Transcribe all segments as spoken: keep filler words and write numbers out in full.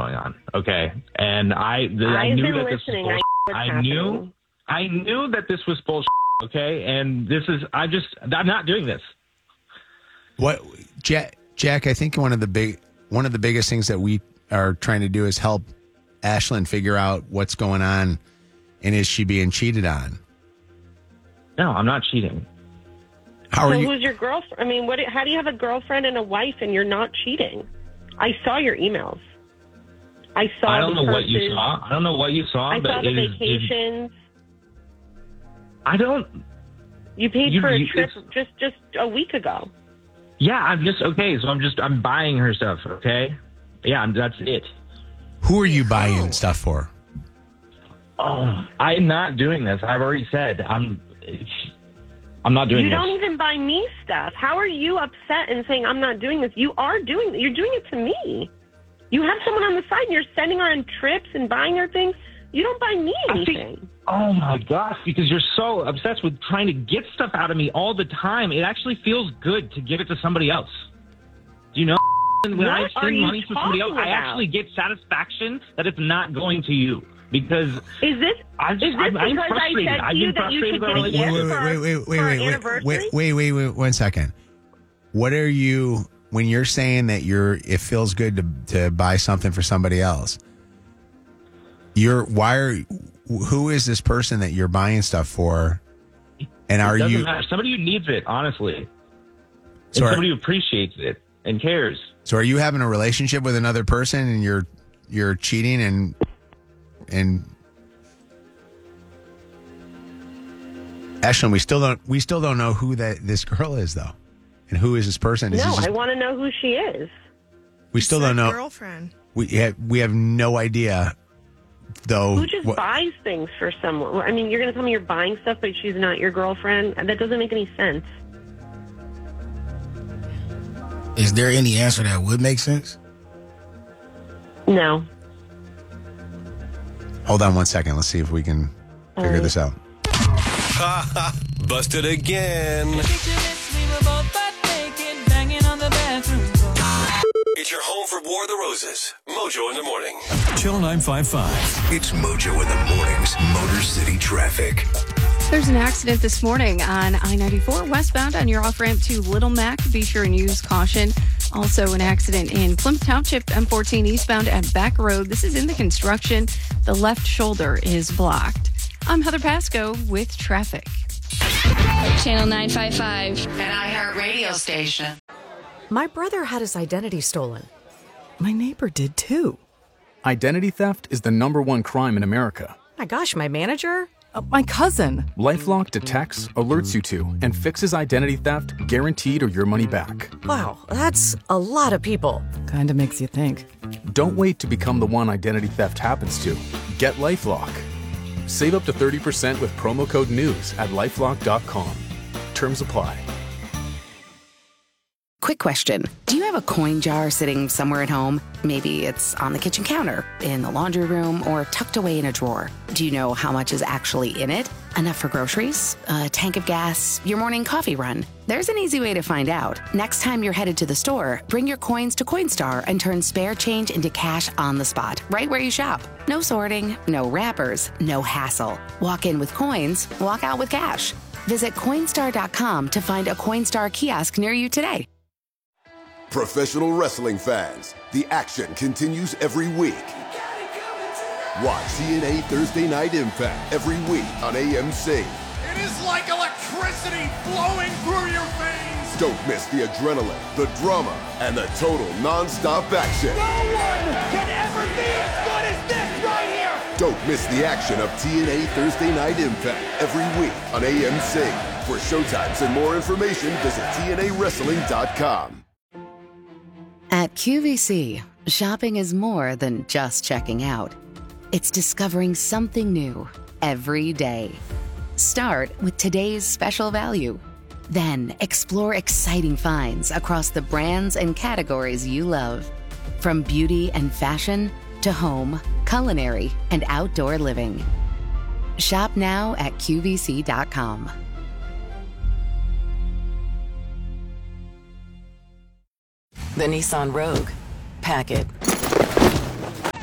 going on. Okay. And I, the, I I've knew been that this listening. was bullshit. I, I knew, I knew that this was bullshit. Okay. And this is, I just, I'm not doing this. What, Jack, Jack, I think one of the big, one of the biggest things that we are trying to do is help Ashlyn figure out what's going on and is she being cheated on? No, I'm not cheating. How are so you? who's your girlfriend? I mean, what? How do you have a girlfriend and a wife and you're not cheating? I saw your emails. I saw. I don't the know what you purses. saw. I don't know what you saw. I but saw the it is- vacations. I don't. You paid You- for a you- trip it's- just just a week ago. Yeah, I'm just okay. So I'm just I'm buying her stuff. Okay. Yeah, I'm, that's it. Who are you buying stuff for? Oh, I'm not doing this. I've already said I'm. I'm not doing You this. don't even buy me stuff. How are you upset and saying I'm not doing this? You are doing. You're doing it to me. You have someone on the side and you're sending her on trips and buying her things. You don't buy me I anything. think- oh my gosh! Because you're so obsessed with trying to get stuff out of me all the time. It actually feels good to give it to somebody else. Do you know? When What I are send you money to somebody else, talking I about? actually get satisfaction that it's not going to you. Because Is this I'm, is this I'm, I'm because I frustrated. said to I've you been that you frustrated should about get a it. gift Wait, for wait, our- wait, wait, for wait, our wait, wait, anniversary? wait, wait, wait, wait, one second. What are you when you're saying that you're? It feels good to to buy something for somebody else. You're why are who is this person that you're buying stuff for? And It are doesn't you matter. Somebody who needs it, honestly, So and are- somebody who appreciates it and cares. so are you having a relationship with another person and you're you're cheating and and Ashlyn, we still don't we still don't know who that this girl is though, and who is this person? Is No, this just- I want to know who she is. we still Said don't know. Girlfriend. We have we have no idea though. Who just what- buys things for someone? I mean, you're going to tell me you're buying stuff, but she's not your girlfriend? That doesn't make any sense. Is there any answer that would make sense? No. Hold on one second. Let's see if we can figure Alright. this out. Busted again. It's your home for War of the Roses. Mojo in the morning. Channel nine five five. It's Mojo in the mornings. Motor City traffic. There's an accident this morning on I ninety-four westbound on your off-ramp to Little Mac. Be sure and use caution. Also an accident in Plymouth Township, M fourteen eastbound at Back Road. This is in the construction. The left shoulder is blocked. I'm Heather Pasco with traffic. Channel nine five five. An iHeartRadio station. My brother had his identity stolen. My neighbor did too. Identity theft is the number one crime in America. My gosh, my manager? Uh, my cousin. LifeLock detects, alerts you to, and fixes identity theft guaranteed or your money back. Wow, that's a lot of people. Kinda makes you think. Don't wait to become the one identity theft happens to. Get LifeLock. Save up to thirty percent with promo code NEWS at lifelock dot com. Terms apply. Quick question. Do you have a coin jar sitting somewhere at home? Maybe it's on the kitchen counter, in the laundry room, or tucked away in a drawer. Do you know how much is actually in it? Enough for groceries? A tank of gas? Your morning coffee run? There's an easy way to find out. Next time you're headed to the store, bring your coins to Coinstar and turn spare change into cash on the spot, right where you shop. No sorting, no wrappers, no hassle. Walk in with coins, walk out with cash. Visit Coinstar dot com to find a Coinstar kiosk near you today. Professional wrestling fans, the action continues every week. Watch T N A Thursday Night Impact every week on A M C. It is like electricity flowing through your veins. Don't miss the adrenaline, the drama, and the total non-stop action. No one can ever be as good as this right here. Don't miss the action of T N A Thursday Night Impact every week on A M C. For showtimes and more information, visit T N A wrestling dot com. At Q V C, shopping is more than just checking out. It's discovering something new every day. Start with today's special value. Then explore exciting finds across the brands and categories you love. From beauty and fashion to home, culinary, and outdoor living. Shop now at Q V C dot com. The Nissan Rogue. Pack it.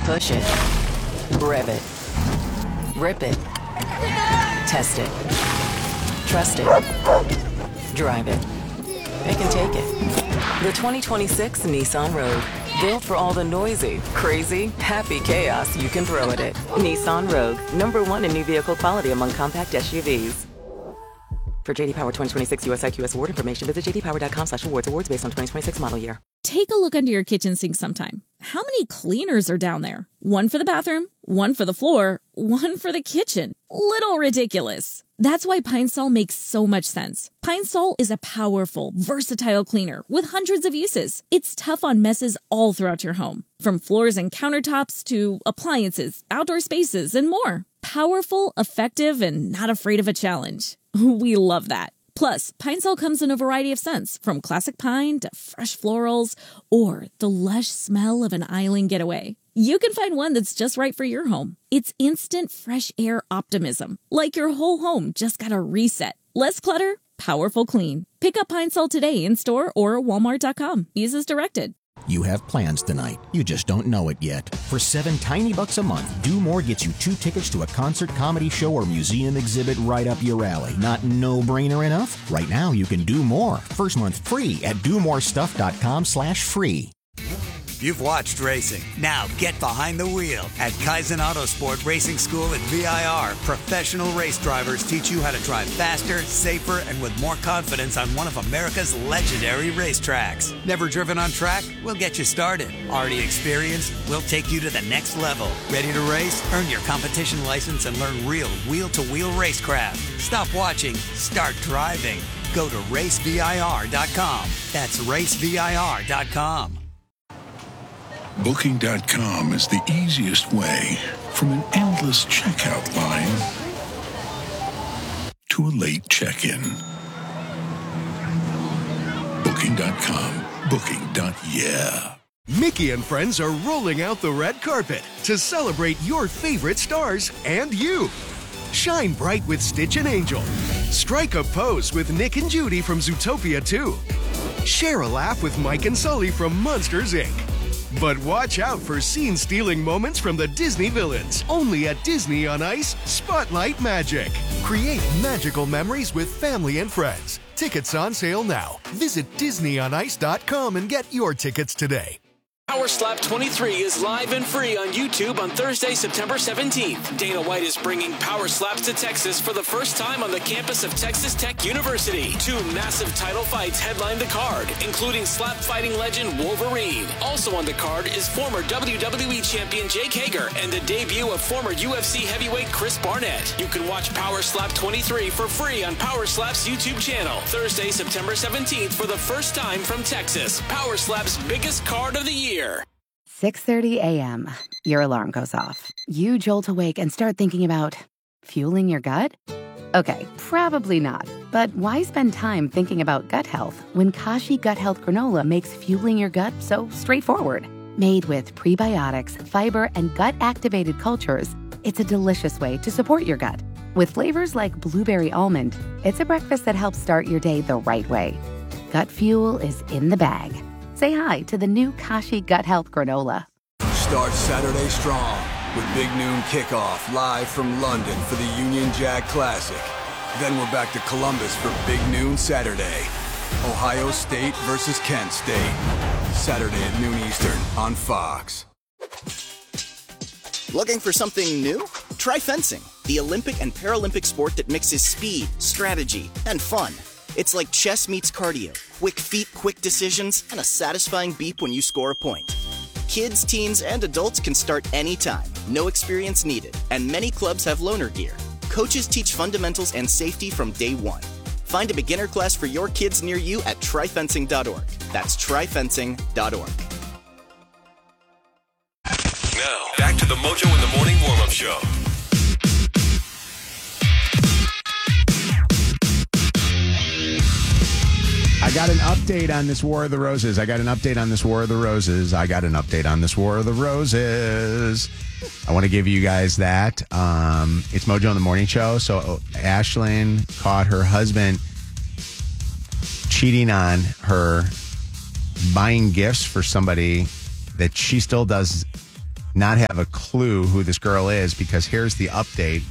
Push it. Rev it. Rip it. Test it. Trust it. Drive it. It can take it. The twenty twenty-six Nissan Rogue. Built for all the noisy, crazy, happy chaos you can throw at it. Nissan Rogue. Number one in new vehicle quality among compact S U Vs. For J D Power twenty twenty-six U S I Q S award information, visit j d power dot com slash awards. Awards based on twenty twenty-six model year. Take a look under your kitchen sink sometime. How many cleaners are down there? One for the bathroom, one for the floor, one for the kitchen. Little ridiculous. That's why Pine Sol makes so much sense. Pine Sol is a powerful, versatile cleaner with hundreds of uses. It's tough on messes all throughout your home, from floors and countertops to appliances, outdoor spaces, and more. Powerful, effective, and not afraid of a challenge. We love that. Plus, Pine Sol comes in a variety of scents, from classic pine to fresh florals or the lush smell of an island getaway. You can find one that's just right for your home. It's instant fresh air optimism, like your whole home just got a reset. Less clutter, powerful clean. Pick up Pine Sol today in store or walmart dot com. Use as directed. You have plans tonight. You just don't know it yet. For seven tiny bucks a month, Do More gets you two tickets to a concert, comedy show, or museum exhibit right up your alley. Not no-brainer enough? Right now, you can do more. First month free at do more stuff dot com slash free. You've watched racing. Now get behind the wheel. At Kaizen Autosport Racing School at V I R, professional race drivers teach you how to drive faster, safer, and with more confidence on one of America's legendary racetracks. Never driven on track? We'll get you started. Already experienced? We'll take you to the next level. Ready to race? Earn your competition license and learn real wheel-to-wheel racecraft. Stop watching. Start driving. Go to race V I R dot com. That's race V I R dot com. Booking dot com is the easiest way from an endless checkout line to a late check-in. Booking dot com. Booking. Yeah. Mickey and friends are rolling out the red carpet to celebrate your favorite stars and you. Shine bright with Stitch and Angel. Strike a pose with Nick and Judy from Zootopia two. Share a laugh with Mike and Sully from Monsters, Incorporated. But watch out for scene-stealing moments from the Disney villains. Only at Disney on Ice Spotlight Magic. Create magical memories with family and friends. Tickets on sale now. Visit disney on ice dot com and get your tickets today. Power Slap twenty-three is live and free on YouTube on Thursday, September seventeenth. Dana White is bringing Power Slaps to Texas for the first time on the campus of Texas Tech University. Two massive title fights headline the card, including slap fighting legend Wolverine. Also on the card is former W W E champion Jake Hager and the debut of former U F C heavyweight Chris Barnett. You can watch Power Slap twenty-three for free on Power Slap's YouTube channel. Thursday, September seventeenth for the first time from Texas. Power Slap's biggest card of the year. six thirty a.m. Your alarm goes off. You jolt awake and start thinking about fueling your gut? Okay, probably not. But why spend time thinking about gut health when Kashi Gut Health Granola makes fueling your gut so straightforward? Made with prebiotics, fiber, and gut-activated cultures, it's a delicious way to support your gut. With flavors like blueberry almond, it's a breakfast that helps start your day the right way. Gut fuel is in the bag. Say hi to the new Kashi Gut Health Granola. Start Saturday strong with Big Noon Kickoff live from London for the Union Jack Classic. Then we're back to Columbus for Big Noon Saturday. Ohio State versus Kent State. Saturday at noon Eastern on Fox. Looking for something new? Try fencing, the Olympic and Paralympic sport that mixes speed, strategy, and fun. It's like chess meets cardio. Quick feet, quick decisions, and a satisfying beep when you score a point. Kids, teens, and adults can start anytime. No experience needed. And many clubs have loaner gear. Coaches teach fundamentals and safety from day one. Find a beginner class for your kids near you at try fencing dot org. That's try fencing dot org. Now, back to the Mojo in the Morning Warm-Up Show. I got an update on this War of the Roses. I got an update on this War of the Roses. I got an update on this War of the Roses. I want to give you guys that. Um, it's Mojo in the Morning Show. So Ashlyn caught her husband cheating on her, buying gifts for somebody that she still does not have a clue who this girl is, because here's the update.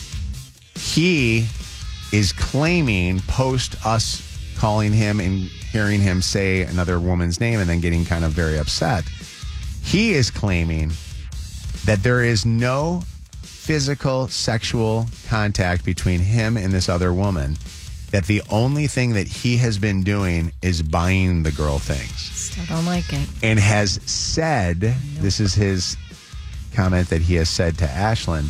He is claiming, post us calling him and hearing him say another woman's name and then getting kind of very upset, he is claiming that there is no physical sexual contact between him and this other woman, that the only thing that he has been doing is buying the girl things. Still don't like it. And has said, nope. This is his comment that he has said to Ashlyn,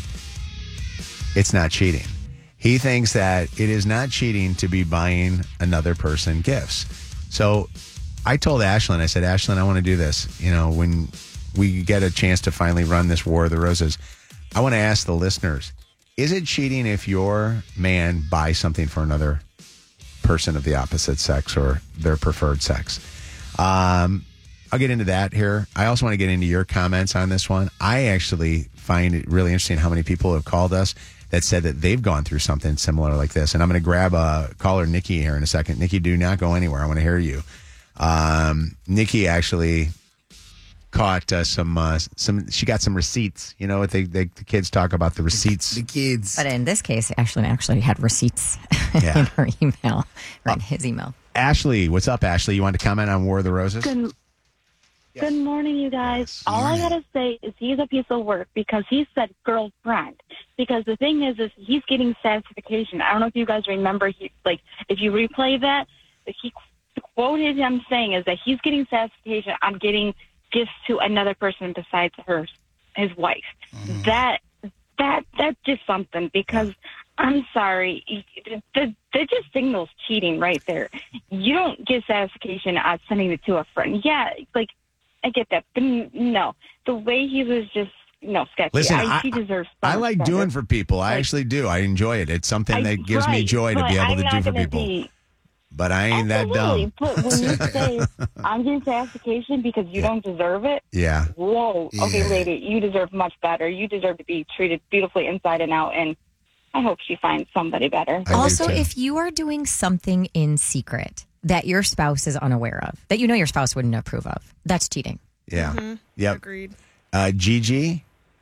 it's not cheating. He thinks that it is not cheating to be buying another person gifts. So I told Ashlyn, I said, Ashlyn, I want to do this. You know, when we get a chance to finally run this War of the Roses, I want to ask the listeners, is it cheating if your man buys something for another person of the opposite sex or their preferred sex? Um, I'll get into that here. I also want to get into your comments on this one. I actually find it really interesting how many people have called us that said that they've gone through something similar like this. And I'm going to grab a caller, Nikki, here in a second. Nikki, do not go anywhere. I want to hear you. Um, Nikki actually caught uh, some, uh, some, she got some receipts. You know what they, they, the kids talk about, the receipts. The kids. But in this case, Ashlyn actually had receipts Yeah. in her email, or in his email. Ashley, what's up, Ashley? You want to comment on War of the Roses? Good, good morning, you guys. All I gotta say is he's a piece of work because he said girlfriend. Because the thing is, is he's getting satisfaction. I don't know if you guys remember, he, like, if you replay that, he quoted him saying is that he's getting satisfaction on getting gifts to another person besides her, his wife. Mm. That, that, that's just something, because I'm sorry, that just signals cheating right there. You don't get satisfaction on sending it to a friend. Yeah, like, I get that, but no, the way he was just, no, sketchy. Listen, I, I, he deserves I like better. doing for people. I Like, actually do. I enjoy it. It's something I- that gives me right, joy to but be able I'm to not do for gonna people. be- But I ain't that Absolutely, dumb. but when you say, I'm getting satisfaction because you don't deserve it, Yeah. whoa, okay, Yeah. lady, you deserve much better. You deserve to be treated beautifully inside and out, and I hope she finds somebody better. Also, if you are doing something in secret that your spouse is unaware of, that you know your spouse wouldn't approve of, that's cheating. Yeah. Mhm. Yep. Agreed. Uh, Gigi.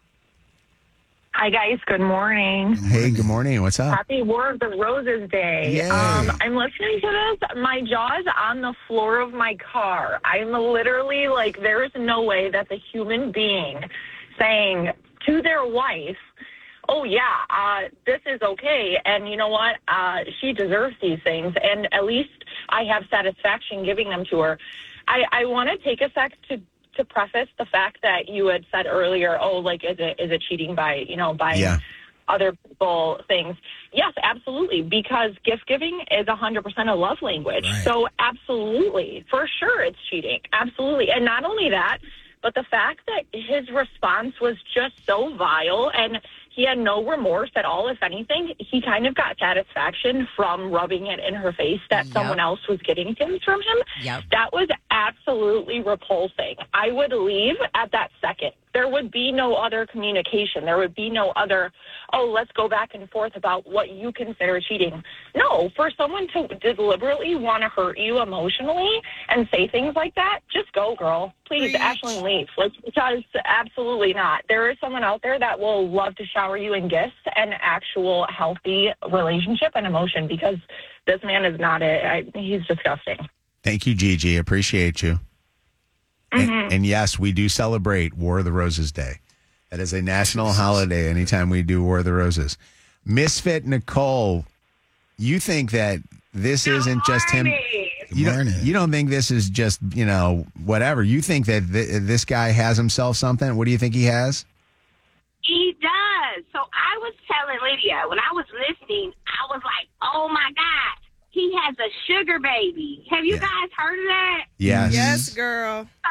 Hi, guys. Good morning. Hey, good morning. What's up? Happy War of the Roses Day. Yay. Um, I'm listening to this. My jaw is on the floor of my car. I'm literally like, there is no way that's a human being saying to their wife, oh, yeah, uh, this is okay. And you know what? Uh, she deserves these things. And at least I have satisfaction giving them to her. I, I want to take a sec to to preface the fact that you had said earlier, oh, like, is it is it cheating by, you know, buying Yeah. other people things? Yes, absolutely, because gift giving is one hundred percent a love language. Right. So absolutely, for sure it's cheating. Absolutely. And not only that, but the fact that his response was just so vile and he had no remorse at all. If anything, he kind of got satisfaction from rubbing it in her face that Yep. someone else was getting things from him. Yep. That was absolutely repulsing. I would leave at that second. There would be no other communication. There would be no other, oh, let's go back and forth about what you consider cheating. No, for someone to deliberately want to hurt you emotionally and say things like that, just go, girl. Please, Ashlyn, leave. Like, because absolutely not. There is someone out there that will love to shower you in gifts and actual healthy relationship and emotion, because this man is not it. I, he's disgusting. Thank you, Gigi. Appreciate you. Mm-hmm. And, and yes, we do celebrate War of the Roses Day. That is a national holiday anytime we do War of the Roses. Misfit Nicole, you think that this isn't just him. You don't, you don't think this is just, you know, whatever. You think that th- this guy has himself something. What do you think he has? He does. So I was telling Lydia, when I was listening, I was like, oh, my God, he has a sugar baby. Have you guys heard of that? Yes. Yes, girl. So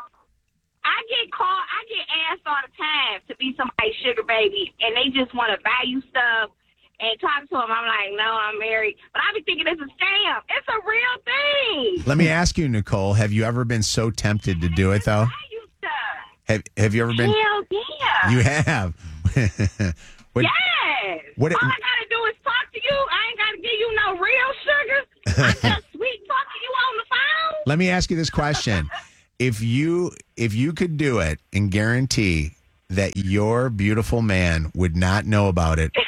I get called, I get asked all the time to be somebody's sugar baby, and they just want to buy you stuff and talk to them. I'm like, no, I'm married. But I be thinking it's a scam. It's a real thing. Let me ask you, Nicole, have you ever been so tempted to do it, though? Have Have you ever been? Hell yeah. You have. What- Yes. what it- All I got to do is talk to you. I ain't got to give you no real sugar. I just sweet talk to you on the phone. Let me ask you this question: If you if you could do it and guarantee that your beautiful man would not know about it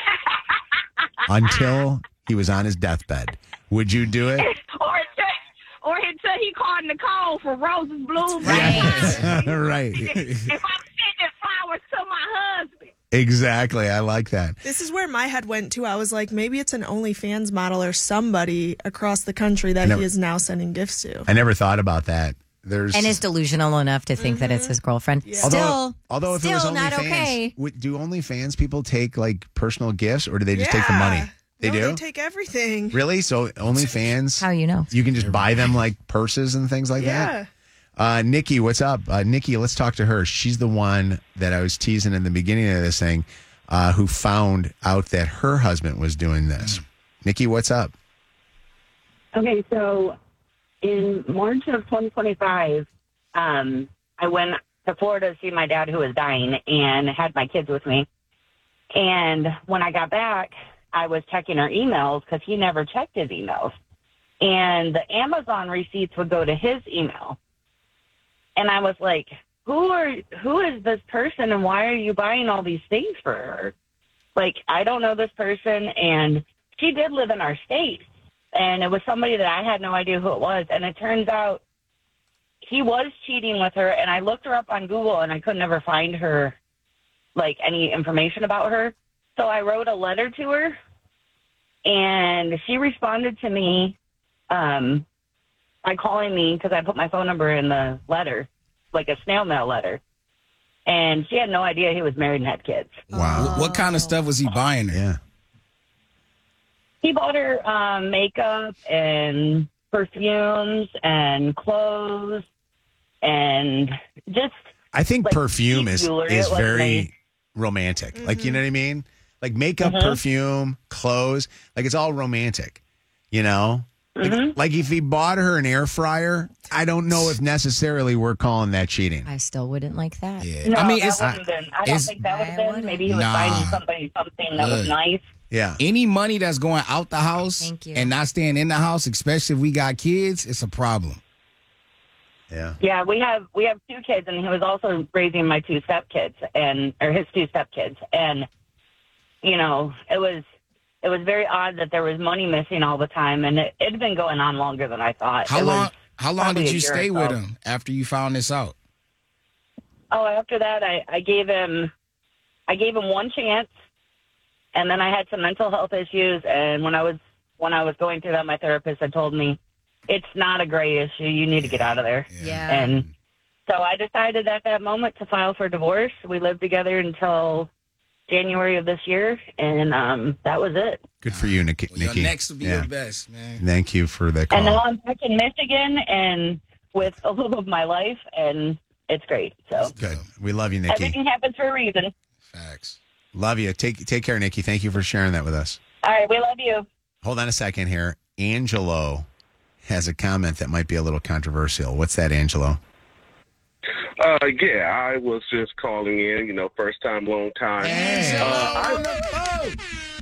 until he was on his deathbed, would you do it? or until, or until he called Nicole for roses, blooms, Right. right. If I'm sending flowers to my husband. Exactly. I like that. This is where my head went to. I was like, maybe it's an OnlyFans model or somebody across the country that never- he is now sending gifts to. I never thought about that. There's And is delusional enough to think that it's his girlfriend. although, Still, although if still it was not OnlyFans, okay. would- do OnlyFans people take like personal gifts, or do they just take the Yeah. money? They no, do. They take everything. Really? So OnlyFans? How you know? You can just buy them like purses and things like Yeah. that. Uh, Nikki, what's up? Uh, Nikki, let's talk to her. She's the one that I was teasing in the beginning of this thing, uh, who found out that her husband was doing this. Nikki, what's up? Okay, so in March of twenty twenty-five, um, I went to Florida to see my dad who was dying and had my kids with me. And when I got back, I was checking our emails because he never checked his emails. And the Amazon receipts would go to his email. And I was like, who are who is this person and why are you buying all these things for her? Like, I don't know this person. And she did live in our state. And it was somebody that I had no idea who it was. And it turns out he was cheating with her. And I looked her up on Google and I could never find her, like, any information about her. So I wrote a letter to her and she responded to me um, by calling me because I put my phone number in the letter, like a snail mail letter. And she had no idea he was married and had kids. Wow. What kind of stuff was he buying her? Yeah. He bought her um, makeup and perfumes and clothes and just. I think like, perfume cheap is jewelry. is It was very nice. romantic. Like, you know what I mean? Like makeup, Mhm. perfume, clothes. Like it's all romantic. You know? Like, Mm-hmm. like if he bought her an air fryer, I don't know if necessarily we're calling that cheating. I still wouldn't like that. Yeah. No, I mean, that it's wouldn't have been. I don't it's- think that would have I been. Maybe he was Nah. buying somebody something that was Good. nice. Yeah. Any money that's going out the house Thank you. and not staying in the house, especially if we got kids, it's a problem. Yeah. Yeah, we have we have two kids, and he was also raising my two stepkids, and or his two stepkids, and you know, it was it was very odd that there was money missing all the time, and it it had been going on longer than I thought. How It long? was How long probably did a you year stay or with so. him after you found this out? Oh, after that, I, I gave him, I gave him one chance, and then I had some mental health issues. And when I was when I was going through that, my therapist had told me, it's not a gray issue. You need to get out of there. Yeah. And so I decided at that moment to file for divorce. We lived together until January of this year, and um, that was it. Good for you, Nikki. Well, your Nikki. next will be Yeah. your best, man. Thank you for the call. And now I'm back in Michigan and with a little of my life, and it's great. So Good. We love you, Nikki. everything happens for a reason. Facts. Love you. Take take care, Nikki. Thank you for sharing that with us. All right, we love you. Hold on a second here. Angelo has a comment that might be a little controversial. What's that, Angelo? Uh, yeah, I was just calling in, you know, first time, long time. Uh, I-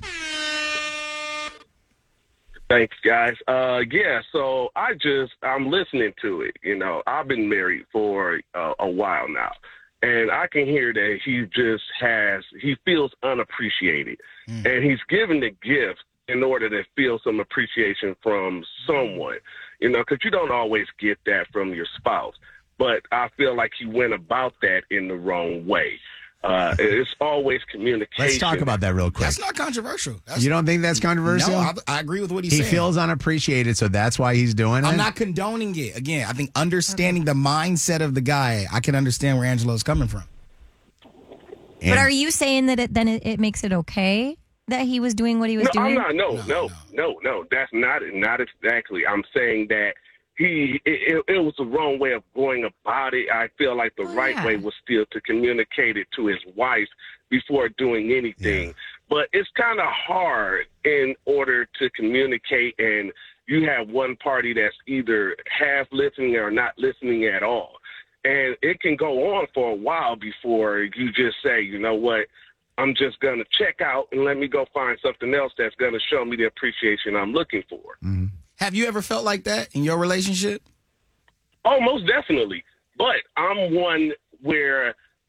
Thanks, guys. Uh, yeah, so I just, I'm listening to it. You know, I've been married for uh, a while now, and I can hear that he just has, he feels unappreciated, and he's given the gift in order to feel some appreciation from someone, you know, because you don't always get that from your spouse. But I feel like he went about that in the wrong way. Uh, it's always communication. Let's talk about that real quick. That's not controversial. That's, You don't think that's controversial? No, I, I agree with what he's he saying. feels unappreciated, so that's why he's doing it. I'm not condoning it. Again, I think understanding the mindset of the guy, I can understand where Angelo's coming from. But are you saying that it, then it, it makes it okay that he was doing what he was no, doing? I'm not. No, no, no, no. That's not not exactly. I'm saying that he it, it was the wrong way of going about it. I feel like the right yeah. way was still to communicate it to his wife before doing anything. But it's kind of hard in order to communicate, and you have one party that's either half listening or not listening at all. And it can go on for a while before you just say, you know what, I'm just going to check out and let me go find something else that's going to show me the appreciation I'm looking for. Have you ever felt like that in your relationship? Oh, most definitely. But I'm one where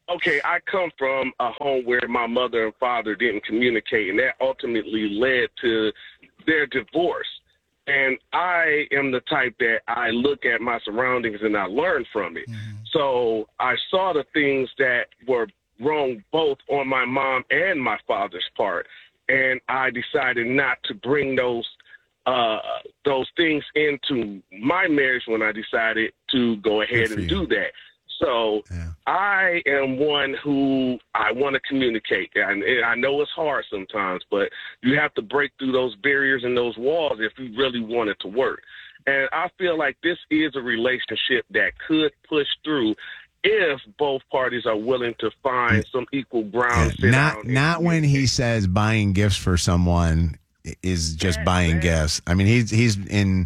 okay, I come from a home where my mother and father didn't communicate, and that ultimately led to their divorce. And I am the type that I look at my surroundings and I learn from it. Mm-hmm. So I saw the things that were wrong both on my mom and my father's part, and I decided not to bring those uh, those things into my marriage when I decided to go ahead and do that. So yeah. I am one who I want to communicate. And I know it's hard sometimes, but you have to break through those barriers and those walls if you really want it to work. And I feel like this is a relationship that could push through if both parties are willing to find some equal ground. Yeah, not not when he says buying gifts for someone is just yeah, buying man. gifts. I mean, he's he's in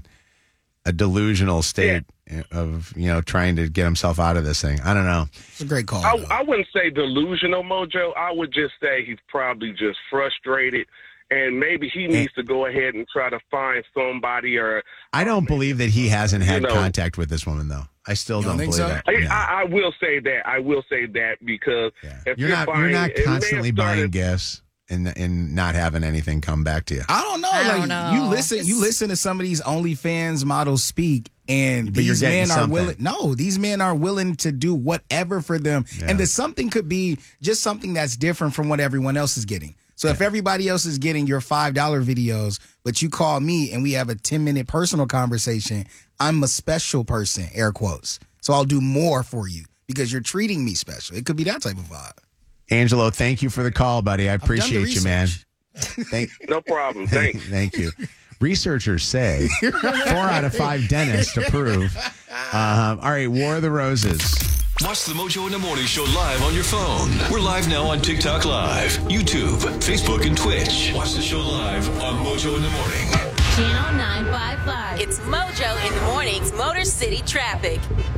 a delusional state yeah. of, you know, trying to get himself out of this thing. I don't know. It's a great call. I, I wouldn't say delusional, Mojo. I would just say he's probably just frustrated, and maybe he needs to go ahead and try to find somebody. Or I don't believe that he hasn't had you know, contact with this woman, though. I still you don't, don't believe so? that. I, Yeah. I, I will say that. I will say that because Yeah. if You're you're, not buying, you're not it may have constantly buying started- gifts and and not having anything come back to you. I don't know. I like don't know. you listen, you listen to some of these OnlyFans models speak, and But you're these getting men are something. willing. No, these men are willing to do whatever for them, Yeah. and the something could be just something that's different from what everyone else is getting. So if everybody else is getting your five dollar videos, but you call me and we have a ten minute personal conversation, I'm a special person, air quotes. So I'll do more for you because you're treating me special. It could be that type of vibe. Angelo, thank you for the call, buddy. I appreciate you, man. Thank, No problem. Thanks. thank you. Researchers say four out of five dentists approve. Um, all right, War of the Roses. Watch the Mojo in the Morning Show live on your phone. We're live now on TikTok Live, YouTube, Facebook, and Twitch. Watch the show live on Mojo in the Morning. Channel nine five five. It's Mojo in the Morning's Motor City Traffic.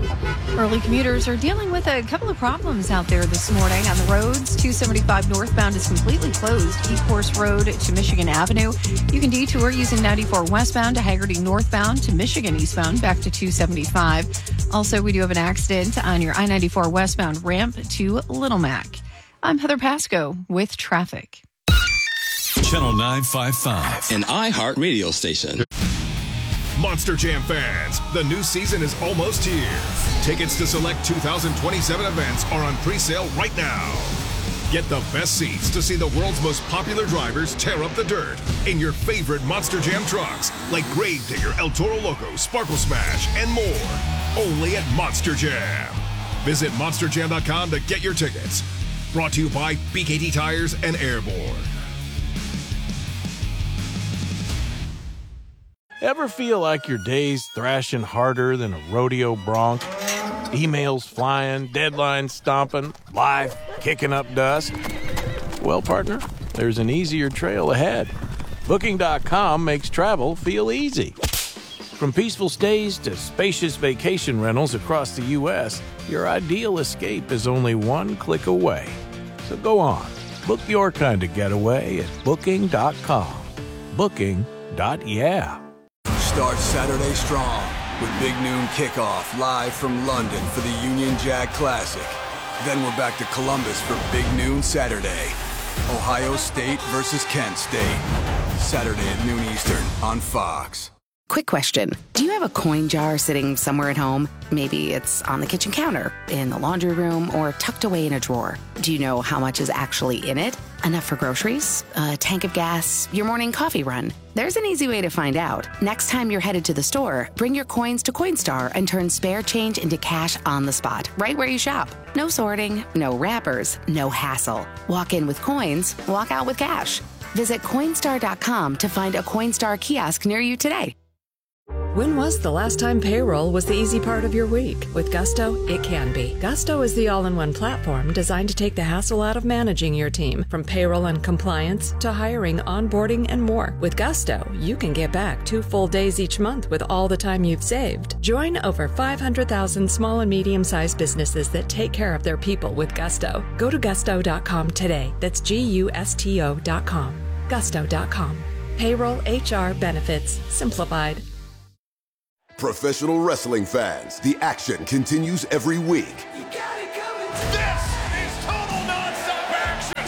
Early commuters are dealing with a couple of problems out there this morning on the roads. two seventy-five northbound is completely closed. East Course Road to Michigan Avenue. You can detour using ninety-four westbound to Hagerty northbound to Michigan eastbound back to two seventy-five. Also, we do have an accident on your I ninety-four westbound ramp to Little Mac. I'm Heather Pasco with traffic. Channel nine five five, an iHeart radio station. Monster Jam fans, the new season is almost here. Tickets to select two thousand twenty-seven events are on pre-sale right now. Get the best seats to see the world's most popular drivers tear up the dirt in your favorite Monster Jam trucks, like Gravedigger, El Toro Loco, Sparkle Smash, and more. Only at Monster Jam. Visit monster jam dot com to get your tickets. Brought to you by B K T Tires and Airborne. Ever feel like your day's thrashing harder than a rodeo bronc? Emails flying, deadlines stomping, life kicking up dust? Well, partner, there's an easier trail ahead. Booking dot com makes travel feel easy. From peaceful stays to spacious vacation rentals across the U S, your ideal escape is only one click away. So go on, book your kind of getaway at Booking dot com. Booking. Yeah. Start Saturday strong with Big Noon Kickoff live from London for the Union Jack Classic. Then we're back to Columbus for Big Noon Saturday. Ohio State versus Kent State. Saturday at noon Eastern on Fox. Quick question. Do you have a coin jar sitting somewhere at home? Maybe it's on the kitchen counter, in the laundry room, or tucked away in a drawer. Do you know how much is actually in it? Enough for groceries, a tank of gas, your morning coffee run? There's an easy way to find out. Next time you're headed to the store, bring your coins to Coinstar and turn spare change into cash on the spot, right where you shop. No sorting, no wrappers, no hassle. Walk in with coins, walk out with cash. Visit Coinstar dot com to find a Coinstar kiosk near you today. When was the last time payroll was the easy part of your week? With Gusto, it can be. Gusto is the all-in-one platform designed to take the hassle out of managing your team, from payroll and compliance to hiring, onboarding, and more. With Gusto, you can get back two full days each month with all the time you've saved. Join over five hundred thousand small and medium-sized businesses that take care of their people with Gusto. Go to gusto dot com today. That's G U S T O dot com. gusto dot com. Payroll, H R, benefits, simplified. Professional wrestling fans, the action continues every week. This is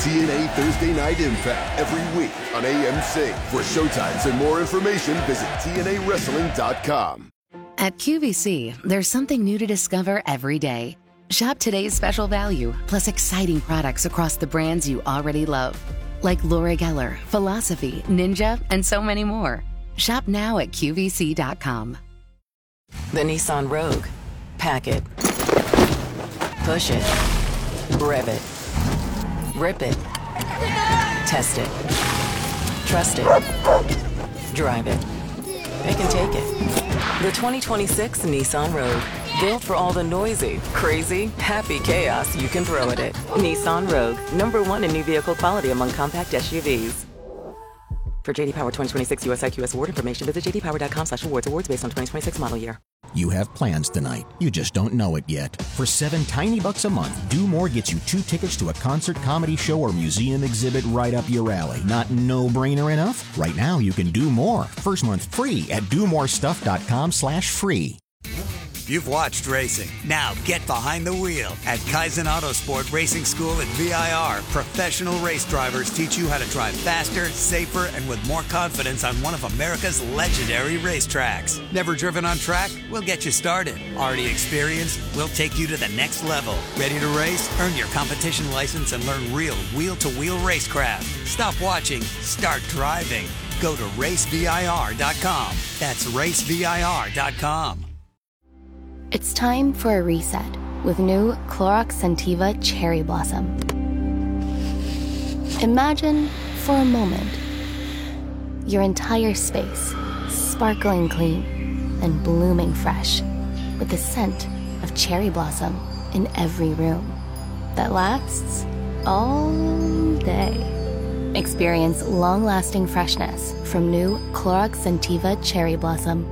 T N A Thursday Night Impact every week on A M C. For showtimes and more information, visit T N A wrestling dot com. At Q V C, there's something new to discover every day. Shop today's special value, plus exciting products across the brands you already love. Like Laura Geller, Philosophy, Ninja, and so many more. Shop now at Q V C dot com. The Nissan Rogue. Pack it. Push it. Rev it. Rip it. Test it. Trust it. Drive it. Pick and take it. The twenty twenty-six Nissan Rogue. Built for all the noisy, crazy, happy chaos you can throw at it. Nissan Rogue. Number one in new vehicle quality among compact S U Vs. For J D Power twenty twenty-six U S I Q S award information, visit j d power dot com slash awards. Awards based on twenty twenty-six model year. You have plans tonight. You just don't know it yet. For seven tiny bucks a month, Do More gets you two tickets to a concert, comedy show, or museum exhibit right up your alley. Not no-brainer enough? Right now, you can do more. First month free at do more stuff dot com slash free. You've watched racing. Now get behind the wheel. At Kaizen Autosport Racing School at V I R, professional race drivers teach you how to drive faster, safer, and with more confidence on one of America's legendary racetracks. Never driven on track? We'll get you started. Already experienced? We'll take you to the next level. Ready to race? Earn your competition license and learn real wheel-to-wheel racecraft. Stop watching. Start driving. Go to race V I R dot com. That's race V I R dot com. It's time for a reset with new Clorox Scentiva Cherry Blossom. Imagine, for a moment, your entire space sparkling clean and blooming fresh with the scent of cherry blossom in every room that lasts all day. Experience long-lasting freshness from new Clorox Scentiva Cherry Blossom.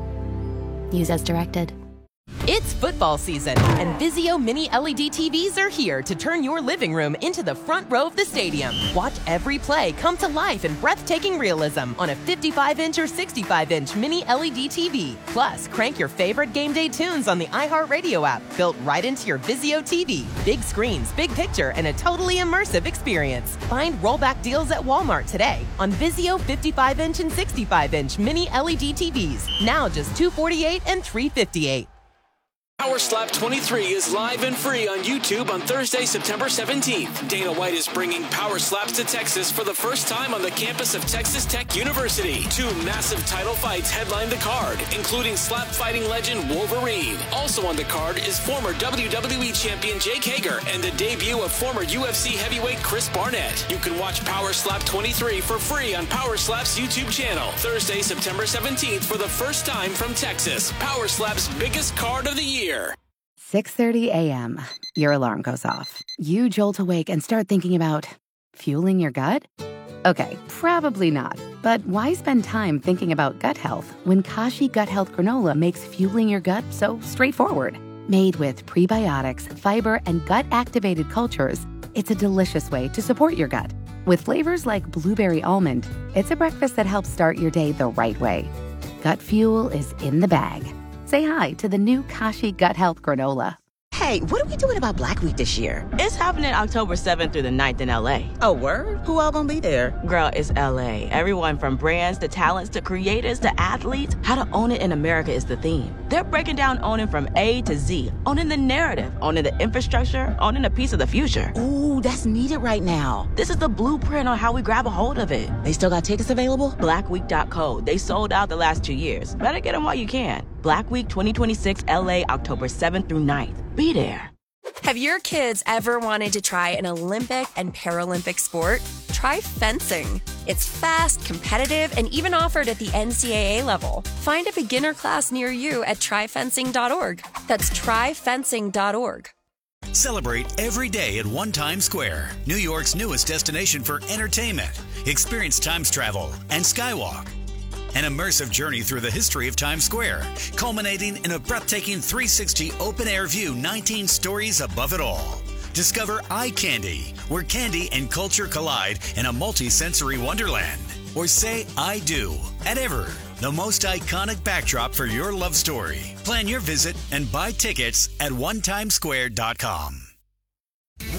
Use as directed. It's football season, and Vizio Mini L E D T Vs are here to turn your living room into the front row of the stadium. Watch every play come to life in breathtaking realism on a fifty-five inch or sixty-five inch Mini L E D T V. Plus, crank your favorite game day tunes on the iHeartRadio app, built right into your Vizio T V. Big screens, big picture, and a totally immersive experience. Find rollback deals at Walmart today on Vizio fifty-five inch and sixty-five inch Mini L E D T Vs. Now just two hundred forty-eight dollars and three hundred fifty-eight dollars. Power Slap twenty-three is live and free on YouTube on Thursday, September seventeenth. Dana White is bringing Power Slaps to Texas for the first time on the campus of Texas Tech University. Two massive title fights headline the card, including slap fighting legend Wolverine. Also on the card is former W W E champion Jake Hager and the debut of former U F C heavyweight Chris Barnett. You can watch Power Slap twenty-three for free on Power Slap's YouTube channel. Thursday, September seventeenth for the first time from Texas. Power Slap's biggest card of the year. six thirty a.m. Your alarm goes off. You jolt awake and start thinking about fueling your gut? Okay, probably not. But why spend time thinking about gut health when Kashi Gut Health Granola makes fueling your gut so straightforward? Made with prebiotics, fiber, and gut-activated cultures, it's a delicious way to support your gut. With flavors like blueberry almond, it's a breakfast that helps start your day the right way. Gut fuel is in the bag. Say hi to the new Kashi Gut Health Granola. Hey, what are we doing about Black Week this year? It's happening October seventh through the ninth in L A. Oh, word? Who all gonna be there? Girl, it's L A. Everyone from brands to talents to creators to athletes. How to own it in America is the theme. They're breaking down owning from A to Z. Owning the narrative, owning the infrastructure, owning a piece of the future. Ooh, that's needed right now. This is the blueprint on how we grab a hold of it. They still got tickets available? black week dot co. They sold out the last two years. Better get them while you can. Black Week twenty twenty-six L A, October seventh through ninth. Be there. Have your kids ever wanted to try an Olympic and Paralympic sport? Try fencing. It's fast, competitive, and even offered at the N C double A level. Find a beginner class near you at try fencing dot org. That's try fencing dot org. Celebrate every day at One Times Square, New York's newest destination for entertainment. Experience Times Travel and Skywalk. An immersive journey through the history of Times Square, culminating in a breathtaking three sixty open-air view nineteen stories above it all. Discover Eye Candy, where candy and culture collide in a multi-sensory wonderland. Or say I do at Ever, the most iconic backdrop for your love story. Plan your visit and buy tickets at one times square dot com.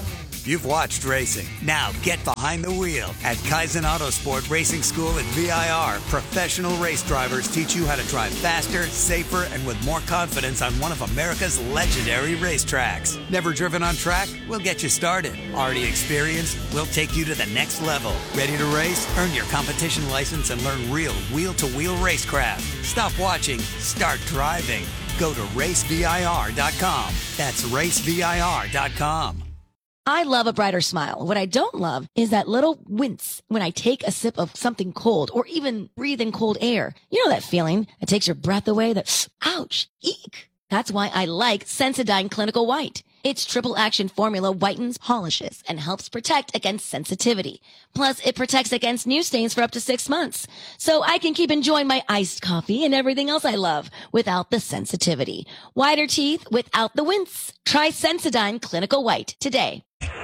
You've watched racing. Now get behind the wheel. At Kaizen Autosport Racing School at V I R, professional race drivers teach you how to drive faster, safer, and with more confidence on one of America's legendary racetracks. Never driven on track? We'll get you started. Already experienced? We'll take you to the next level. Ready to race? Earn your competition license and learn real wheel-to-wheel racecraft. Stop watching. Start driving. Go to race V I R dot com. That's race V I R dot com. I love a brighter smile. What I don't love is that little wince when I take a sip of something cold or even breathe in cold air. You know that feeling that takes your breath away, that ouch, eek. That's why I like Sensodyne Clinical White. Its triple action formula whitens, polishes, and helps protect against sensitivity. Plus, it protects against new stains for up to six months. So I can keep enjoying my iced coffee and everything else I love without the sensitivity. Whiter teeth without the wince. Try Sensodyne Clinical White today.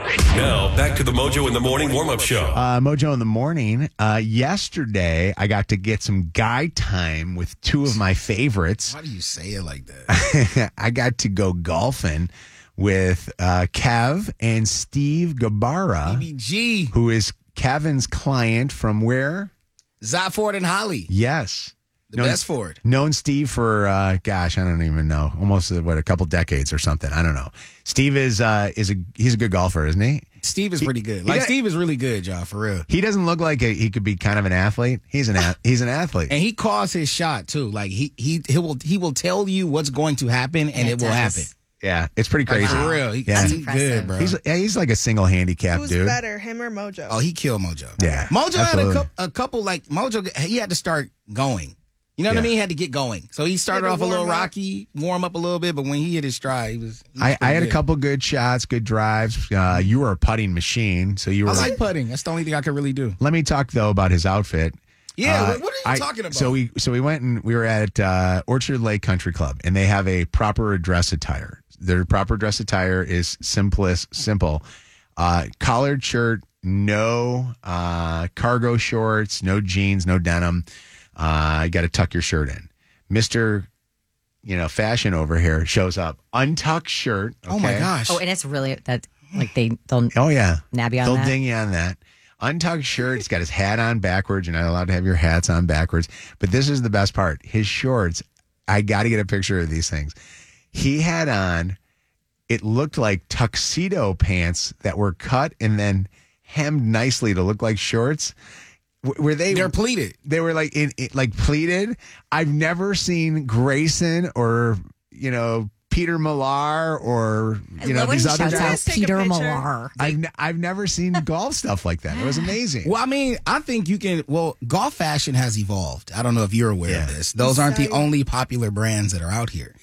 Now, back to the Mojo in the Morning warm-up show. Uh, Mojo in the Morning. Uh, yesterday, I got to get some guy time with two of my favorites. Why do you say it like that? I got to go golfing with uh, Kev and Steve Gabara, B B G, who is Kevin's client from where? Zott Ford and Holly. Yes. The known, best Ford. Known Steve for, uh, gosh, I don't even know, almost, uh, what, a couple decades or something. I don't know. Steve is uh, is a he's a good golfer, isn't he? Steve is he, pretty good. Like, Steve is really good, y'all, for real. He doesn't look like a, he could be kind of an athlete. He's an a, he's an athlete. And he calls his shot, too. Like, he he he will he will tell you what's going to happen, and it, it will happen. Yeah, it's pretty crazy. Like, for real. He, yeah. He's good, bro. He's, yeah, he's like a single handicap Who's dude. Who's better, him or Mojo? Oh, he killed Mojo. Yeah. Mojo absolutely. had a, cu- a couple, like, Mojo, he had to start going. You know what yeah. I mean? He had to get going. So he started off a little up. rocky, warm up a little bit, but when he hit his stride, he was. He was I, I had good. a couple good shots, good drives. Uh, you were a putting machine, so you were. I like putting. That's the only thing I could really do. Let me talk though about his outfit. Yeah, uh, what are you I, talking about? So we so we went and we were at uh, Orchard Lake Country Club, and they have a proper dress attire. Their proper dress attire is simplest, simple. Uh, collared shirt, no uh, cargo shorts, no jeans, no denim. Uh, you got to tuck your shirt in. Mister You know, fashion over here shows up. Untucked shirt. Okay? Oh, my gosh. Oh, and it's really, that like they, they'll oh, yeah. nab you on they'll that. They'll ding you on that. Untucked shirt. He's got his hat on backwards. You're not allowed to have your hats on backwards. But this is the best part. His shorts, I got to get a picture of these things. He had on, it looked like tuxedo pants that were cut and then hemmed nicely to look like shorts. Were they? They're pleated. They were like in, in like pleated. I've never seen Grayson or you know Peter Millar or you know these other guys. Peter Millar. I've I've never seen golf stuff like that. It was amazing. Well, I mean, I think you can. Well, golf fashion has evolved. I don't know if you're aware yeah. of this. Those aren't the only popular brands that are out here,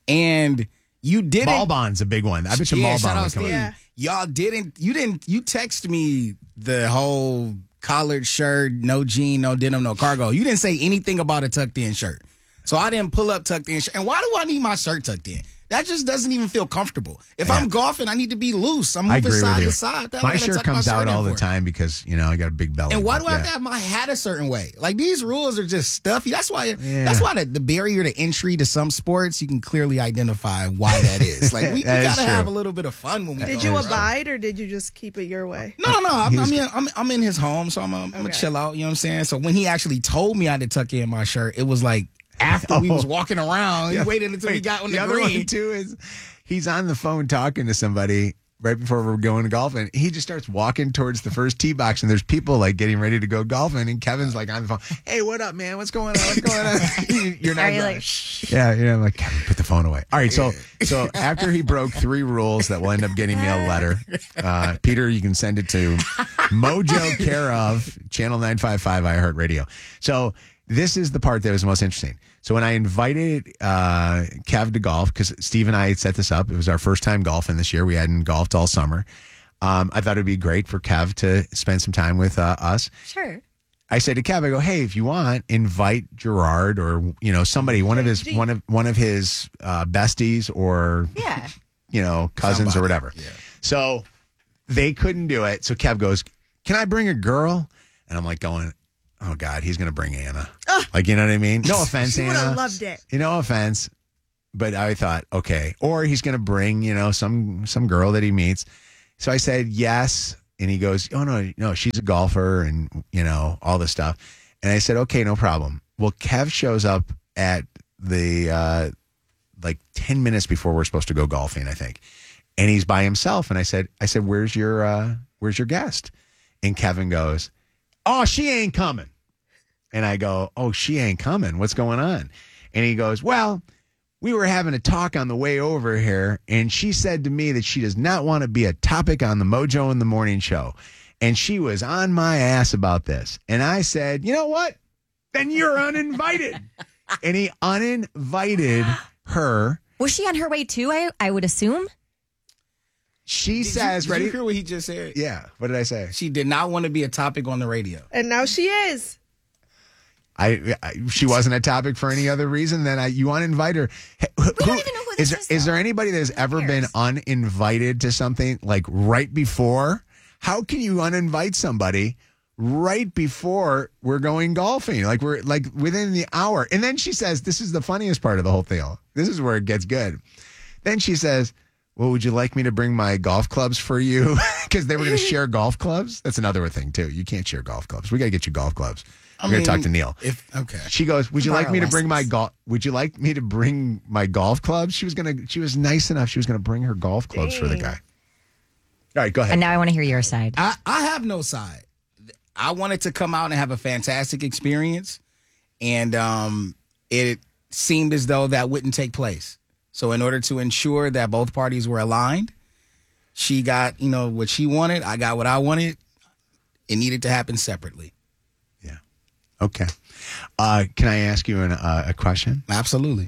and you didn't. Ballbond's a big one. I bet you yeah, Ballbond would come yeah. Y'all didn't. You didn't. You text me the whole collared shirt, no jean, no denim, no cargo. You didn't say anything about a tucked in shirt. So I didn't pull up tucked in shirt. And why do I need my shirt tucked in? That just doesn't even feel comfortable. If yeah. I'm golfing, I need to be loose. I'm moving side to side. That my shirt comes my shirt out all the for. time because, you know, I got a big belly. And why but, do I yeah. have to have my hat a certain way? Like, these rules are just stuffy. That's why yeah. That's why the, the barrier to entry to some sports, you can clearly identify why that is. Like, we, we got to have a little bit of fun when we Did go, you right? abide or did you just keep it your way? No, no, no. I'm, I'm, in, I'm, I'm in his home, so I'm, I'm okay. going to chill out. You know what I'm saying? So when he actually told me I had to tuck in my shirt, it was like after oh. we was walking around. He yeah. waited until Wait, we got on the, the, the green. other one, too, is he's on the phone talking to somebody right before we're going golfing. He just starts walking towards the first tee box, and there's people like getting ready to go golfing, and Kevin's like on the phone. Hey, what up, man? What's going on? What's going on? You're not. Are you like, shh. Yeah, yeah. I'm like, Kevin, put the phone away. All right, so so after he broke three rules that will end up getting me a letter, uh, Peter, you can send it to Mojo care of Channel nine fifty-five iHeartRadio. So this is the part that was most interesting. So when I invited uh, Kev to golf, because Steve and I had set this up, it was our first time golfing this year. We hadn't golfed all summer. Um, I thought it would be great for Kev to spend some time with uh, us. Sure. I said to Kev, I go, hey, if you want, invite Gerard or you know somebody, one of his one of one of his uh, besties or yeah. you know cousins somebody. or whatever. Yeah. So they couldn't do it. So Kev goes, can I bring a girl? And I'm like going, oh, God, he's going to bring Anna. Uh, like, you know what I mean? No offense, she Anna. She would have loved it. You know, no offense. But I thought, okay. Or he's going to bring, you know, some some girl that he meets. So I said, yes. And he goes, oh, no, no, she's a golfer and, you know, all this stuff. And I said, okay, no problem. Well, Kev shows up at the, uh, like ten minutes before we're supposed to go golfing, I think. And he's by himself. And I said, I said, where's your, uh, where's your guest? And Kevin goes, oh, she ain't coming. And I go, oh, she ain't coming. What's going on? And he goes, well, we were having a talk on the way over here, and she said to me that she does not want to be a topic on the Mojo in the Morning Show. And she was on my ass about this. And I said, you know what? Then you're uninvited. And he uninvited her. Was she on her way too, I, I would assume? She Did says, you, did ready? you hear what he just said? Yeah. What did I say? She did not want to be a topic on the radio. And now she is. I, I she wasn't a topic for any other reason than I you uninvite her. Hey, who, We don't even know who is this there is, is there anybody that has ever been uninvited to something like right before? How can you uninvite somebody right before we're going golfing? Like we're like within the hour. And then she says, this is the funniest part of the whole thing. This is where it gets good. Then she says, well, would you like me to bring my golf clubs for you? Because they were going to share golf clubs. That's another thing, too. You can't share golf clubs. We got to get you golf clubs. I We're going to mean, talk to Neil. If, okay. She goes, would you Borrow like me to bring my lessons. golf? Would you like me to bring my golf clubs? She was going to, she was nice enough. She was going to bring her golf clubs for the guy. All right, go ahead. And now I want to hear your side. I, I have no side. I wanted to come out and have a fantastic experience. And um, it seemed as though that wouldn't take place. So in order to ensure that both parties were aligned, she got, you know, what she wanted. I got what I wanted. It needed to happen separately. Okay. Uh, can I ask you an, uh, a question? Absolutely.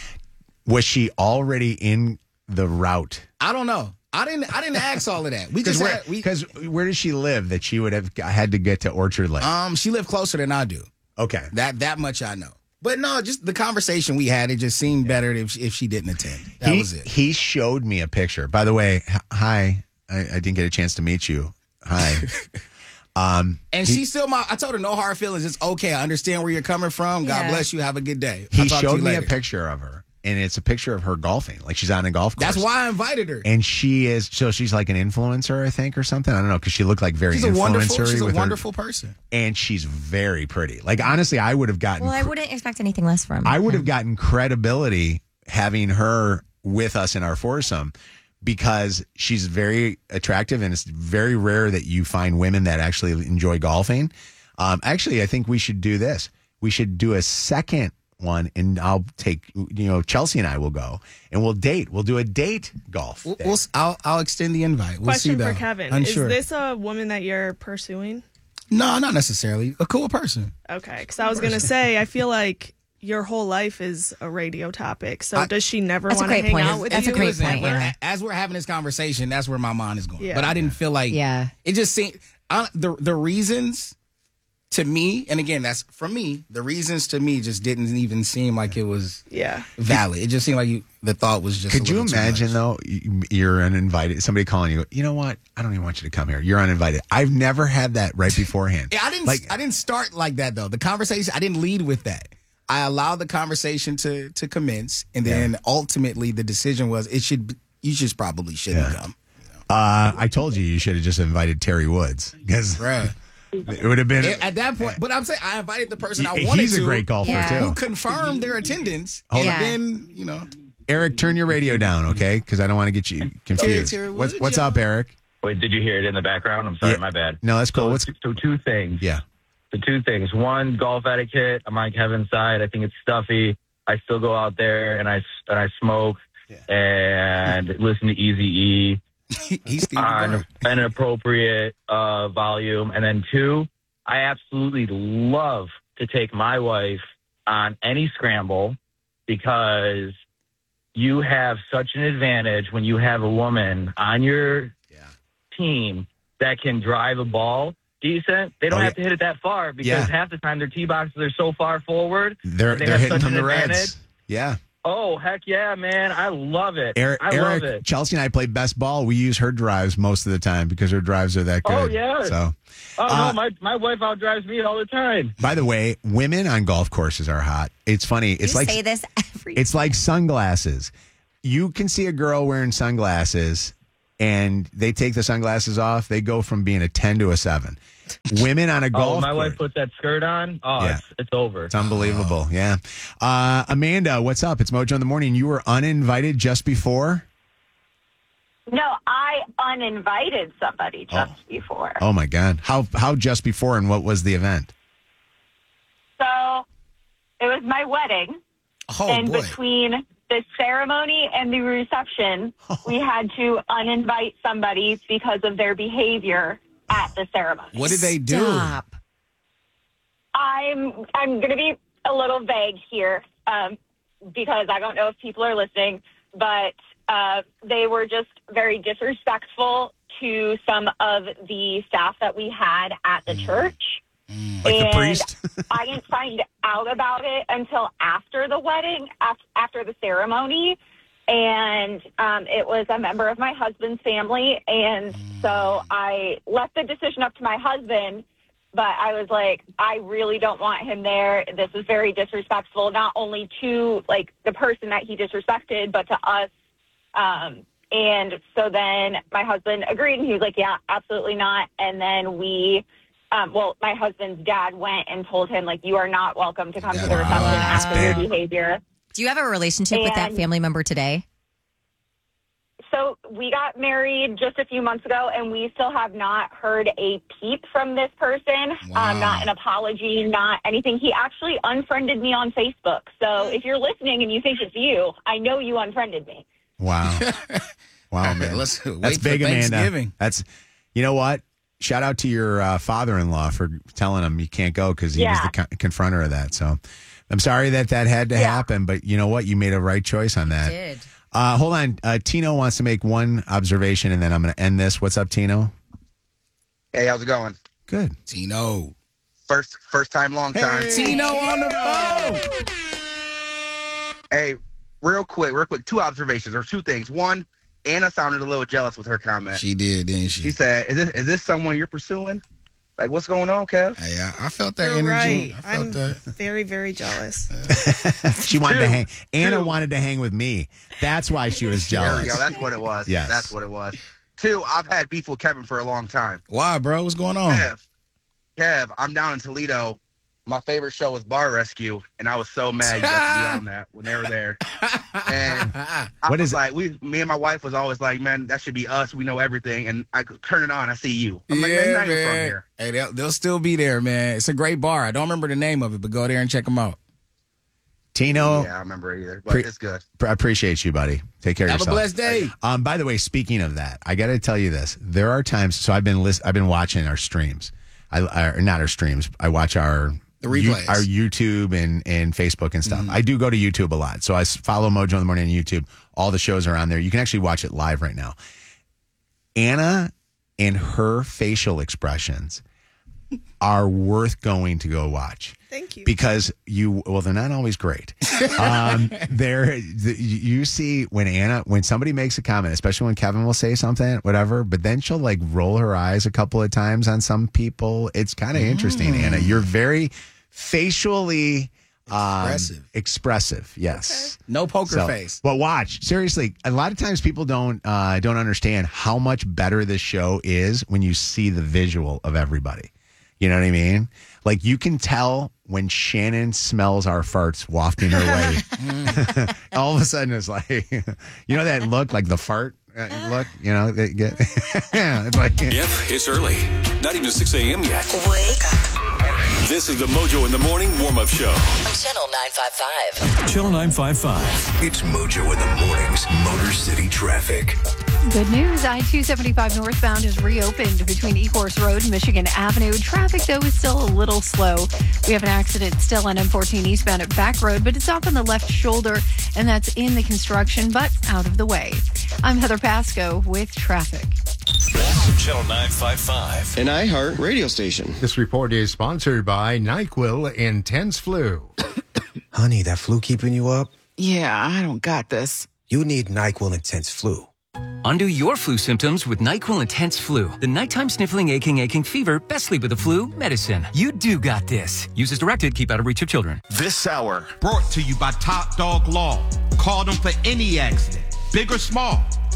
Was she already in the route? I don't know. I didn't. I didn't ask all of that. We just where, had, we, because where does she live that she would have had to get to Orchard Lake? Um, she lived closer than I do. Okay. That that much I know. But no, just the conversation we had, it just seemed better if if she didn't attend. That he, was it. He showed me a picture. By the way, h- hi. I, I didn't get a chance to meet you. Hi. um, And he, she still my. I told her no hard feelings. It's okay. I understand where you're coming from. God Yeah. bless you. Have a good day. I'll he talk to showed you me later. a picture of her, and it's a picture of her golfing. Like she's on a golf course. That's why I invited her. And she is, so she's like an influencer, I think, or something. I don't know, because she looked like very She's a wonderful. influencer-y She's a with wonderful her, person. and she's very pretty. Like honestly, I would have gotten. Well, I wouldn't expect anything less from I would him. have gotten credibility having her with us in our foursome because she's very attractive, and it's very rare that you find women that actually enjoy golfing. Um, actually, I think we should do this. We should do a second one, and I'll take, you know, Chelsea and I will go, and we'll date. We'll do a date golf. We'll, day. we'll, I'll I'll extend the invite. We'll Question see though. for Kevin. Unsure. Is this a woman that you're pursuing? No, not necessarily. A cool person. Okay, because I was going to say, I feel like your whole life is a radio topic. So I- does she never That's a want to great hang point. out with That's you? a great Listen, point, we're- yeah. As we're having this conversation, that's where my mind is going. Yeah. But I didn't feel like Yeah. it just seemed I, the the reasons to me, and again, that's from me. The reasons to me just didn't even seem like it was Yeah. valid. It just seemed like you, the thought was just. Could a you little too imagine much. though? you- You're uninvited. Somebody calling you. You know what? I don't even want you to come here. You're uninvited. I've never had that right beforehand. Yeah, I didn't. Like, I didn't start like that though. The conversation. I didn't lead with that. I allowed the conversation to to commence, and then ultimately the decision was it should. be- You just probably shouldn't Yeah. come. uh, I told you you should have just invited Terry Woods because Bruh. it would have been. At that point, but I'm saying I invited the person I He- wanted he's a to. great golfer, Yeah. too. Who confirmed their attendance, Hold and on. then you know. Eric, turn your radio down, okay? Because I don't want to get you confused. Terry, what's would what's you? up, Eric? Wait, did you hear it in the background? I'm sorry, Yeah. my bad. No, that's cool. So, What's so two things. yeah? The two things. One, golf etiquette. I'm on Kevin's side. I think it's stuffy. I still go out there and I and I smoke and listen to Eazy-E He's Steve on an appropriate uh, volume. And then two, I absolutely love to take my wife on any scramble because you have such an advantage when you have a woman on your team that can drive a ball decent. They don't Oh, have yeah. to hit it that far because Yeah. half the time their tee boxes are so far forward. They're they they're have hitting such from an the advantage. reds. Yeah. Oh, heck yeah, man. I love it. Eric, I Eric, love it. Chelsea and I play best ball. We use her drives most of the time because her drives are that good. Oh, yeah. So, Oh, Uh, no, my, my wife outdrives me all the time. by the way, women on golf courses are hot. It's funny. It's you like say this every it's like sunglasses. You can see a girl wearing sunglasses, and they take the sunglasses off, they go from being a ten to a seven. Women on a Oh, golf my course. wife puts that skirt on. Oh, Yeah. it's, it's over. It's unbelievable. Yeah. Uh, Amanda, what's up? It's Mojo in the Morning. You were uninvited just before? No, I uninvited somebody just before. Oh, my God. How how just before, and what was the event? So it was my wedding. Oh, and boy. between the ceremony and the reception, we had to uninvite somebody because of their behavior at the ceremony. What did they do? Stop. I'm I'm going to be a little vague here um, because I don't know if people are listening, but uh, they were just very disrespectful to some of the staff that we had at the church. Like the And priest? I didn't find out about it until after the wedding, af- after the ceremony. And um, it was a member of my husband's family. And so I left the decision up to my husband. But I was like, I really don't want him there. This is very disrespectful, not only to like the person that he disrespected, but to us. Um, and so then my husband agreed, and he was like, yeah, absolutely not. And then we, um, well, my husband's dad went and told him, like, you are not welcome to come to the reception after your behavior. Do you have a relationship with that And- family member today? So we got married just a few months ago, and we still have not heard a peep from this person. Um, not an apology, not anything. He actually unfriended me on Facebook. So if you're listening and you think it's you, I know you unfriended me. Wow. Wow, man. Let's wait That's for big, Amanda. Thanksgiving. That's, you know what? Shout out to your uh, father-in-law for telling him you can't go because he was Yeah. the con- confronter of that. So I'm sorry that that had to happen, but you know what? You made a right choice on that. did. Uh, hold on. Uh, Tino wants to make one observation, and then I'm going to end this. What's up, Tino? Hey, how's it going? Good. Tino. First first time, long time. Tino on the phone. Hey, real quick, real quick, two observations or two things. One, Anna sounded a little jealous with her comment. She did, didn't she? She said, is this, is this someone you're pursuing? Like, what's going on, Kev? Hey, I, I felt that You're energy. right. I felt I'm that. very, very jealous. She wanted to Two. hang. Anna Two. wanted to hang with me. That's why she was There jealous. we go. That's what it was. Yes. That's what it was. Two, I've had beef with Kevin for a long time. Why, bro? What's going on? Kev, Kev, I'm down in Toledo. My favorite show was Bar Rescue, and I was so mad you got to be on that when they were there. And I What was is it? like, we, me and my wife was always like, man, that should be us. We know everything. And I could turn it on. I see you. I'm like, man, you're Yeah, not even from man. here. Hey, they'll, they'll still be there, man. It's a great bar. I don't remember the name of it, but go there and check them out. Tino, Yeah, I remember it either, but Pre- it's good. I appreciate you, buddy. Take care of Have a yourself. blessed day. Um, by the way, speaking of that, I got to tell you this. There are times. So I've been list, I've been watching our streams. I, I not our streams. I watch our The replays. our YouTube and and Facebook and stuff. Mm-hmm. I do go to YouTube a lot. So I s- follow Mojo in the Morning on YouTube. All the shows are on there. You can actually watch it live right now. Anna and her facial expressions are worth going to go watch. Thank you. Because you, well, they're not always great. Um, they're, the, you see when Anna, when somebody makes a comment, especially when Kevin will say something, whatever, but then she'll like roll her eyes a couple of times on some people. It's kind of interesting, Anna. You're very facially um, Expressive. expressive. Yes. No poker So, face. But watch, seriously, a lot of times people don't uh, don't understand how much better this show is when you see the visual of everybody. You know what I mean? Like you can tell when Shannon smells our farts wafting her way. All of a sudden, it's like, you know that look, like the fart uh, look. You know, they get it's like. Yep, it's early. Not even six a.m. yet. Wake up. This is the Mojo in the Morning warm-up show. On Channel nine fifty-five. Channel nine fifty-five. It's Mojo in the Mornings Motor City Traffic. Good news. I two seventy-five northbound is reopened between Ecorse Road and Michigan Avenue. Traffic, though, is still a little slow. We have an accident still on M fourteen eastbound at Back Road, but it's off on the left shoulder, and that's in the construction, but out of the way. I'm Heather Pasco with traffic. Channel nine fifty-five. An iHeart radio station. This report is sponsored by NyQuil Intense Flu. Honey, that flu keeping you up? Yeah, I don't got this. You need NyQuil Intense Flu. Undo your flu symptoms with NyQuil Intense Flu. The nighttime sniffling, aching, aching fever, best sleep with the flu medicine. You do got this. Use as directed. Keep out of reach of children. This hour brought to you by Top Dog Law. Call them for any accident, big or small.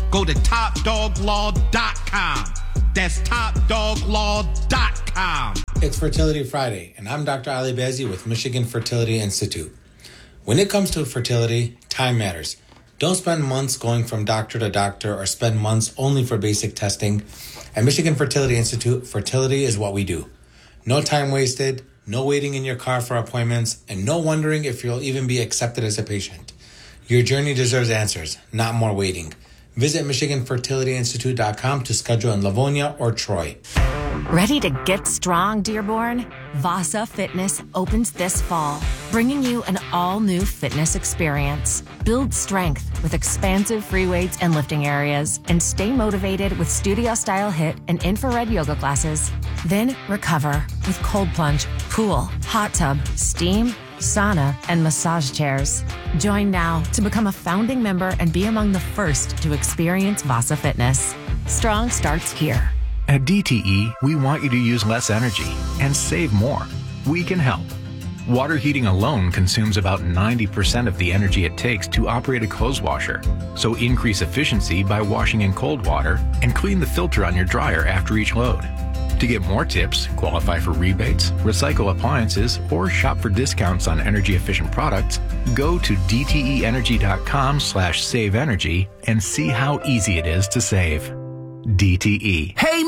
go to top dog law dot com. That's top dog law dot com. It's Fertility Friday, and I'm Doctor Ali Bezi with Michigan Fertility Institute. When it comes to fertility, time matters. Don't spend months going from doctor to doctor or spend months only for basic testing. At Michigan Fertility Institute, fertility is what we do. No time wasted, no waiting in your car for appointments, and no wondering if you'll even be accepted as a patient. Your journey deserves answers, not more waiting. Visit Michigan Fertility Institute dot com to schedule in Livonia or Troy. Ready to get strong, Dearborn? Vasa Fitness opens this fall, bringing you an all-new fitness experience. Build strength with expansive free weights and lifting areas, and stay motivated with studio-style HIIT and infrared yoga classes. Then recover with cold plunge, pool, hot tub, steam, sauna, and massage chairs. Join now to become a founding member and be among the first to experience Vasa Fitness. Strong starts here. At D T E, we want you to use less energy and save more. We can help. Water heating alone consumes about ninety percent of the energy it takes to operate a clothes washer. So increase efficiency by washing in cold water and clean the filter on your dryer after each load. To get more tips, qualify for rebates, recycle appliances, or shop for discounts on energy-efficient products, go to D T E energy dot com slash save energy and see how easy it is to save. D T E. Hey,